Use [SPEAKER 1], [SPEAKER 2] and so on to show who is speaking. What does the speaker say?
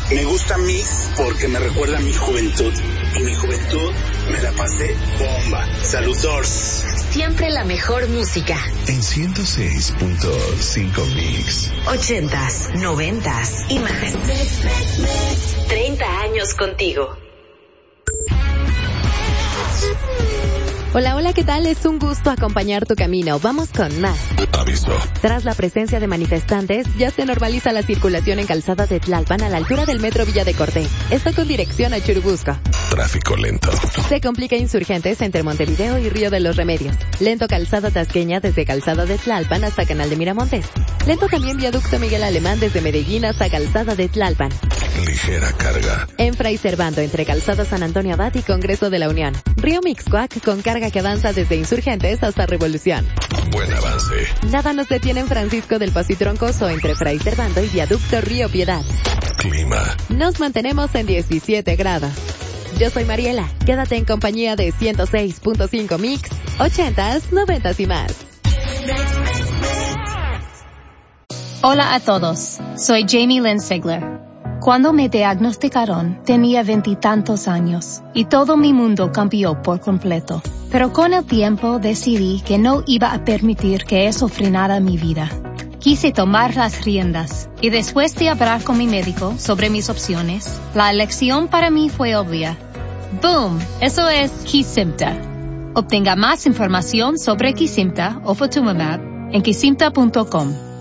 [SPEAKER 1] Me gusta Mix porque me recuerda a mi juventud. Y mi juventud me la pasé bomba. Saludors.
[SPEAKER 2] Siempre la mejor música.
[SPEAKER 3] En 106.5 Mix.
[SPEAKER 2] 80s, 90s y más. 30 años contigo.
[SPEAKER 4] Hola, hola, ¿qué tal? Es un gusto acompañar tu camino. Vamos con más.
[SPEAKER 3] Aviso.
[SPEAKER 4] Tras la presencia de manifestantes, ya se normaliza la circulación en Calzada de Tlalpan a la altura del Metro Villa de Cortés. Esto con dirección a Churubusco.
[SPEAKER 3] Tráfico lento.
[SPEAKER 4] Se complica Insurgentes entre Montevideo y Río de los Remedios. Lento Calzada Tasqueña desde Calzada de Tlalpan hasta Canal de Miramontes. Lento también Viaducto Miguel Alemán desde Medellín hasta Calzada de Tlalpan.
[SPEAKER 3] Ligera carga.
[SPEAKER 4] En Fray Servando entre Calzada San Antonio Abad y Congreso de la Unión. Río Mixcoac con carga que avanza desde Insurgentes hasta Revolución.
[SPEAKER 3] Buen avance.
[SPEAKER 4] Nada nos detiene en Francisco del Paso y Troncoso entre Fray Servando y Viaducto Río Piedad.
[SPEAKER 3] Clima.
[SPEAKER 4] Nos mantenemos en 17 grados. Yo soy Mariela. Quédate en compañía de 106.5 Mix, 80s, 90s y más.
[SPEAKER 5] Hola a todos. Soy Jamie Lynn Sigler. Cuando me diagnosticaron, tenía 20 y tantos años y todo mi mundo cambió por completo. Pero con el tiempo decidí que no iba a permitir que eso frenara mi vida. Quise tomar las riendas y después de hablar con mi médico sobre mis opciones, la elección para mí fue obvia. ¡Boom! Eso es Kesimpta. Obtenga más información sobre Kesimpta o Ofatumumab en kesimpta.com.